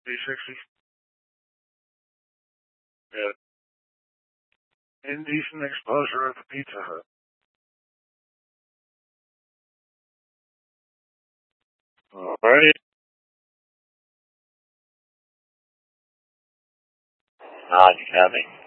360. Yeah. Indecent exposure of the Pizza Hut. Alright. Not heavy.